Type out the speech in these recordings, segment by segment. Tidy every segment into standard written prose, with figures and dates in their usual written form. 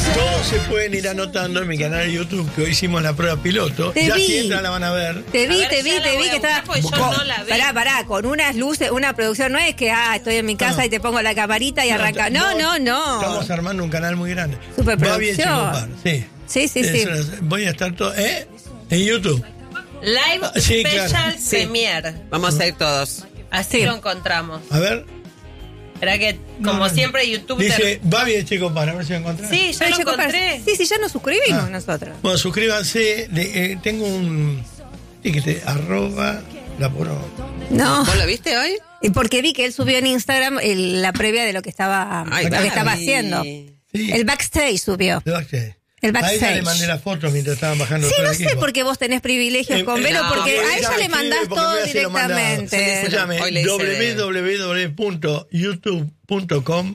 Todos se pueden ir anotando en mi canal de YouTube, que hoy hicimos la prueba piloto. Te ya vi. si entran la van a ver. Te vi que estaba. Yo no la vi. Pará, con unas luces, una producción. No es que estoy en mi casa y te pongo la camarita y arranca. No. Estamos armando un canal muy grande. Superproducción. Va bien, Checopar, sí. Sí. Voy a estar todo. En YouTube. Live Sí, Special claro. Premiere. Vamos a ir todos. Así lo encontramos. A ver. Era que, como siempre, YouTube Dice, va bien, Checopar, a ver si lo encontrás. Sí, yo lo encontré. Sí, ya nos suscribimos nosotros. Bueno, suscríbanse. Tengo un. Tiquete, @ la poro. No. ¿Vos lo viste hoy? Y porque vi que él subió en Instagram la previa de lo que estaba haciendo. Sí. El backstage subió. De backstage. El A ella backstage. le mandé la foto mientras estaban bajando Sí, todo no el sé equipo. por qué vos tenés privilegios con Vero, porque a ella le mandás todo directamente. Escúchame, Hoy le hice www.youtube.com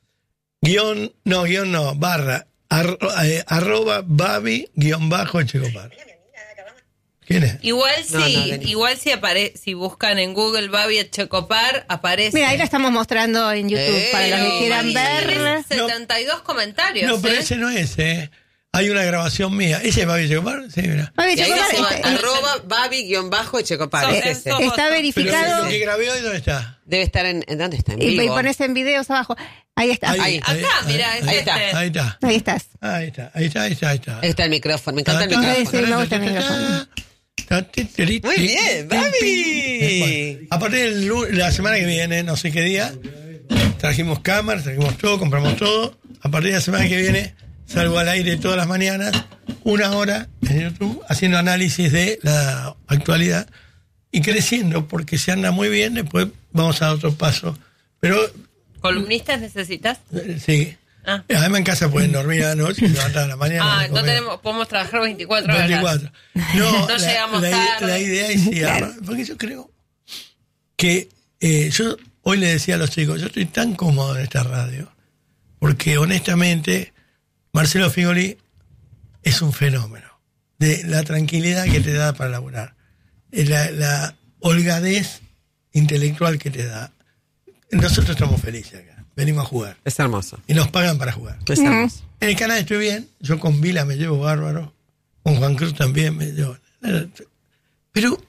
@ Babi_Checopar. ¿Quién es? Igual No, sí, Denis. igual si buscan en Google Babi Checopar, aparece. Mira, ahí la estamos mostrando en YouTube para los que quieran ver. 72 comentarios. No, pero ese no es, Hay una grabación mía. ¿Ese es Babi Checopar? Sí, mira. Babi Y ahí Checopar dice @Babi_Checopar. Son Es ese. estos. está Pero verificado. lo que grabé hoy, ¿dónde está? Debe estar en ¿dónde está? En Y vivo. pones en videos abajo. Ahí está. Ahí. Acá, mira, es ahí este. está. Ahí está. Ahí estás. Ahí está. Ahí está el micrófono. Me encanta el Sí, micrófono. sí, me gusta el micrófono. Muy bien, Babi. A partir de la semana que viene, no sé qué día, trajimos cámaras, trajimos todo, compramos todo. A partir de la semana que viene, salgo al aire todas las mañanas, 1 hora en YouTube, haciendo análisis de la actualidad y creciendo, porque se anda muy bien. Después vamos a otro paso. Pero ¿Columnistas necesitas? sí. Ah. Además en casa pueden dormir a la noche y levantar a la mañana. No podemos trabajar 24 horas. 24. No, No llegamos tarde. la idea es porque yo creo que yo hoy le decía a los chicos, yo estoy tan cómodo en esta radio, porque honestamente Marcelo Figoli es un fenómeno de la tranquilidad que te da para laburar, la holgadez intelectual que te da. Nosotros estamos felices acá. Venimos a jugar. Es hermoso. Y nos pagan para jugar. Es hermoso. En el canal estoy bien. Yo con Vila me llevo bárbaro. Con Juan Cruz también me llevo. Pero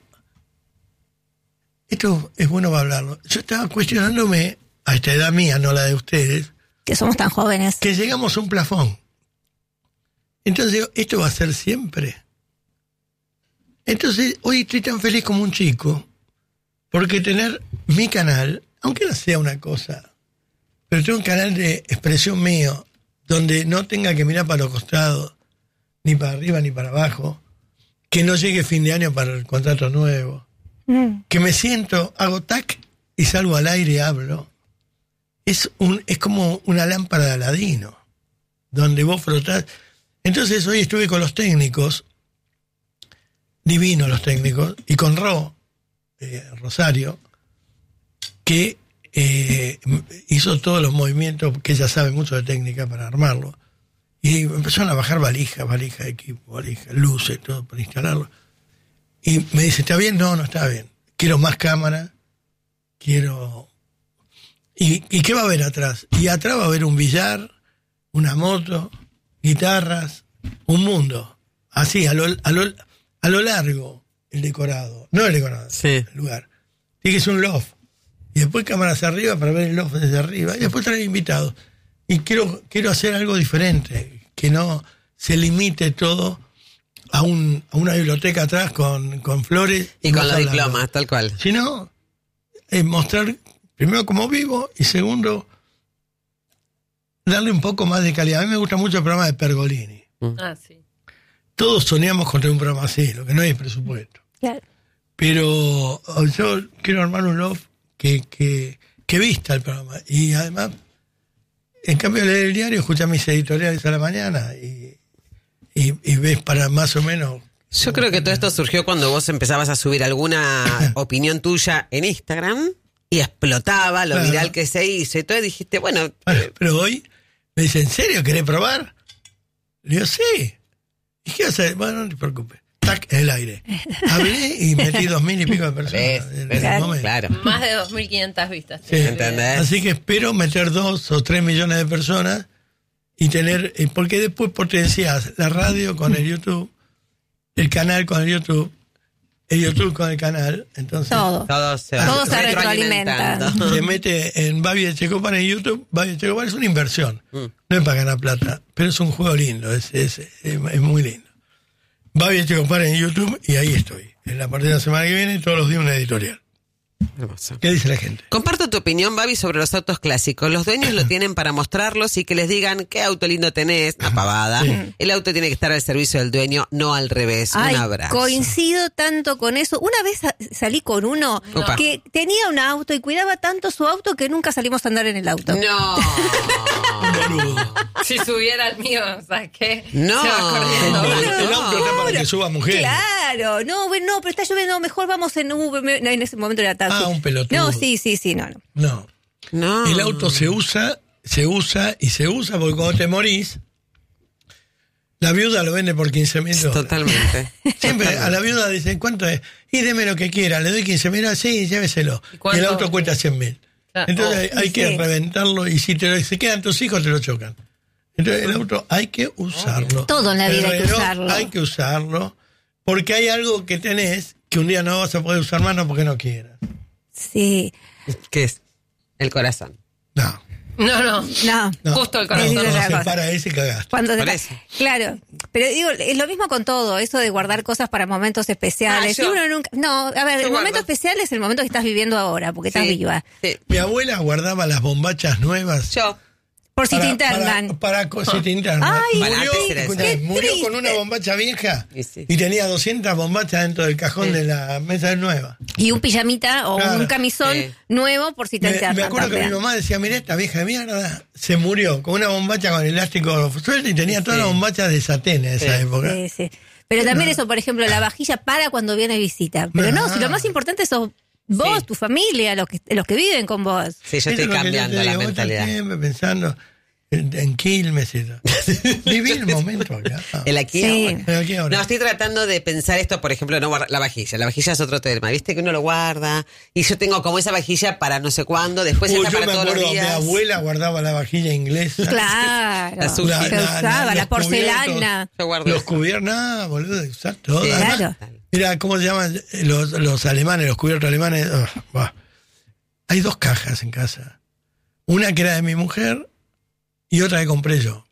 esto es bueno para hablarlo. Yo estaba cuestionándome, a esta edad mía, no la de ustedes, Que somos tan jóvenes. que llegamos a un plafón. Entonces digo, ¿esto va a ser siempre? Entonces hoy estoy tan feliz como un chico, porque tener mi canal, aunque no sea una cosa, pero tengo un canal de expresión mío, donde no tenga que mirar para los costados, ni para arriba ni para abajo, que no llegue fin de año para el contrato nuevo, que me siento, hago tac y salgo al aire y hablo. Es como una lámpara de Aladino, donde vos frotás. Entonces hoy estuve con los técnicos, divinos los técnicos, y con Rosario, que hizo todos los movimientos, que ella sabe mucho de técnica para armarlo, y empezaron a bajar valija de equipo, luces, todo para instalarlo, y me dice, ¿está bien? No está bien, quiero más cámara, quiero... ¿Y qué va a haber atrás? Y atrás va a haber un billar, una moto, guitarras, un mundo, así, a lo largo, el decorado, no el decorado, Sí. el lugar, tiene que ser un loft. Y después cámaras arriba para ver el loft desde arriba. Y después traer invitados. Y quiero hacer algo diferente. Que no se limite todo a una biblioteca atrás con flores. Y con vos los hablando. diplomas, tal cual. Sino mostrar, primero, cómo vivo. Y segundo, darle un poco más de calidad. A mí me gusta mucho el programa de Pergolini. Sí. Todos soñamos con tener un programa así. Lo que no hay es presupuesto. Claro. Pero yo quiero armar un loft que vista el programa. Y además, en cambio, leer el diario, escuchar mis editoriales a la mañana y ves para más o menos. Yo creo que todo esto surgió cuando vos empezabas a subir alguna opinión tuya en Instagram y explotaba lo Claro. viral que se hizo. Y entonces dijiste, bueno, Pero hoy me dice, ¿en serio querés probar? Le digo, sí. ¿Y qué hacer? Bueno, no te preocupes. Tac, en el aire. Hablé y metí 2.000 y pico de personas. en el momento. claro. Más de 2.500 vistas. Sí. ¿Entendés? Así que espero meter 2 o 3 millones de personas y tener, porque después potenciás la radio con el YouTube, el canal con el YouTube con el canal, entonces Todo se retroalimenta. se mete en Babi Echecopar en YouTube. Babi Echecopar es una inversión, no es para ganar plata, pero es un juego lindo, es muy lindo. Babi Echecopar en YouTube y ahí estoy, en la partida de la semana que viene, todos los días una editorial. Hermoso. ¿Qué dice la gente? Comparto tu opinión, Babi, sobre los autos clásicos. Los dueños lo tienen para mostrarlos y que les digan qué auto lindo tenés, una pavada. Sí. El auto tiene que estar al servicio del dueño, no al revés. Ay, un abrazo. coincido tanto con eso. Una vez salí con uno Opa. que tenía un auto y cuidaba tanto su auto que nunca salimos a andar en el auto. No. Boludo. Si subiera el mío, ¿sabes qué? No. Se va corriendo. El auto está para que suba mujer. Claro, no, pero está lloviendo, mejor vamos en Uber. No, en ese momento era taxi. Ah, un pelotudo. No, sí, no. No. No. El auto se usa porque cuando te morís, la viuda lo vende por $15,000. Totalmente. Siempre a la viuda dicen, ¿cuánto es? Y deme lo que quiera, le doy $15,000, sí, lléveselo. ¿Y cuánto? El auto cuesta $100,000. Ah, Entonces hay que sí. reventarlo y si se quedan tus hijos te lo chocan. Entonces el auto hay que usarlo. Todo en la vida El hay que reloj usarlo. Hay que usarlo porque hay algo que tenés que un día no vas a poder usar más, no porque no quieras. Sí. ¿Qué es? El corazón. No. No. No. Justo el Digo corazón. Cuando otra se cosa. para ese cagaste. Cuando Por eso. Claro, pero digo, es lo mismo con todo, eso de guardar cosas para momentos especiales. Ah, yo. Y uno nunca, no, a ver, Yo el momento guardo. especial es el momento que estás viviendo ahora, porque estás Sí, viva. sí. Mi abuela guardaba las bombachas nuevas. Yo. Por si te internan. Si te internan. Ay, Para murió, antes era eso. escuchá, Qué murió triste. con una bombacha vieja Y sí. y tenía 200 bombachas dentro del cajón de la mesa nueva. Y un pijamita o Claro. un camisón Sí. nuevo por si te internan. Me acuerdo que mi también. mamá decía, mira esta vieja de mierda, se murió con una bombacha con elástico suelto y tenía todas las bombachas de satén en esa Sí. época. Sí, sí. Pero también eso, por ejemplo, la vajilla para cuando viene visita. Pero no, si lo más importante sos vos, Sí. tu familia, los que viven con vos. Sí, yo Eso estoy es lo que yo cambiando te la digo, vos estás mentalidad. siempre pensando en Quilmes y todo. Viví el momento acá. El aquí y Sí. ahora. El aquí y ahora. No, estoy tratando de pensar esto, por ejemplo, no guardar la vajilla. La vajilla es otro tema, ¿viste? Que uno lo guarda. Y yo tengo como esa vajilla para no sé cuándo, después Uy, está yo para me todos los acuerdo, mi días. abuela guardaba la vajilla inglesa. Claro. La sushi. Se usaba, la los porcelana. Yo guardo Los eso. cubiertos, no, boludo, usar todo. Sí, Además, claro. mira, ¿cómo se llaman los alemanes, los cubiertos alemanes? Bah. Hay 2 cajas en casa. Una que era de mi mujer y otra que compré yo.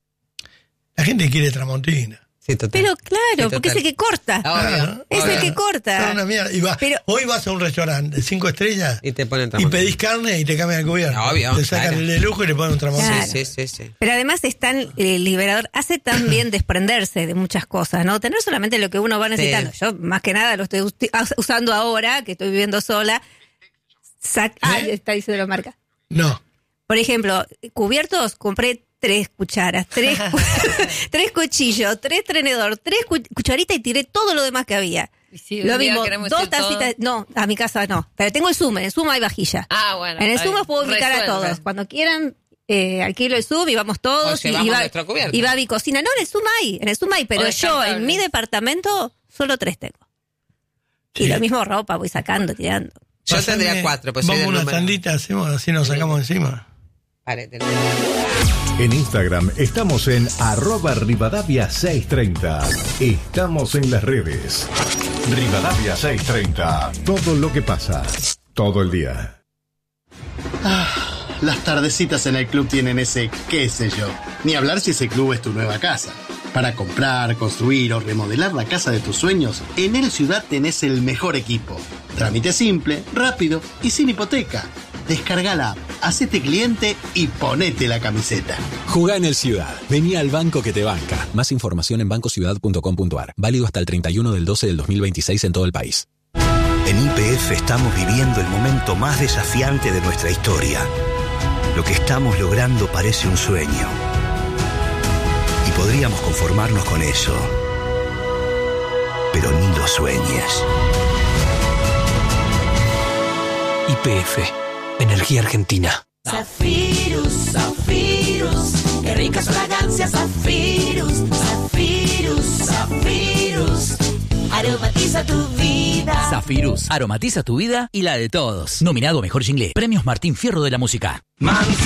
La gente quiere Tramontina. Sí, total. Pero claro, Sí, porque es total. el que corta. Obvio, Es el obvio. que corta. Está una mierda. Y Pero- hoy vas a un restaurante de 5 estrellas Y te ponen y tramontina. pedís carne y te cambian el cubierto. Obvio, te sacan claro. el de lujo y le ponen un Tramontina. Claro. Sí. Pero además es tan liberador, hace tan bien desprenderse de muchas cosas, ¿no? Tener solamente lo que uno va necesitando. Sí. Yo más que nada lo estoy usando ahora, que estoy viviendo sola. Está diciendo la marca. No. Por ejemplo, cubiertos, compré 3 cucharas, 3 cuchillos, 3 tenedor, 3 cucharitas y tiré todo lo demás que había. Y si Lo un día mismo, queremos 2 decir todo- tacitas. No, a mi casa no. Pero tengo el Zoom, en el Zoom hay vajilla. Ah, bueno. En el está Zoom bien. os puedo invitar a Resuelve. todos. Cuando quieran, alquilo el Zoom y vamos todos. O llevamos nuestro cubierto. Y va a mi cocina. No, en el Zoom hay, pero O yo descartable. en mi departamento solo 3 tengo. Y Sí. lo mismo ropa, voy sacando, tirando. Yo Pasame, tendría 4, pues soy vamos del una número. tandita, hacemos así nos sacamos encima. Párate. En Instagram estamos en @Rivadavia630. Estamos en las redes. Rivadavia630. Todo lo que pasa. Todo el día. Las tardecitas en el club tienen ese qué sé yo. Ni hablar si ese club es tu nueva casa. Para comprar, construir o remodelar la casa de tus sueños, en El Ciudad tenés el mejor equipo. Trámite simple, rápido y sin hipoteca. Descarga la app, hacete cliente y ponete la camiseta. Jugá en El Ciudad. Vení al banco que te banca. Más información en bancociudad.com.ar. Válido hasta el 31 del 12 del 2026 en todo el país. En YPF estamos viviendo el momento más desafiante de nuestra historia. Lo que estamos logrando parece un sueño. Y podríamos conformarnos con eso. Pero ni lo sueñes. YPF, Energía Argentina. Zafirus, Zafirus, qué ricas fragancias, Zafirus, Zafirus, Zafirus, aromatiza tu vida. Zafirus, aromatiza tu vida y la de todos. Nominado Mejor Jingle, Premios Martín Fierro de la Música.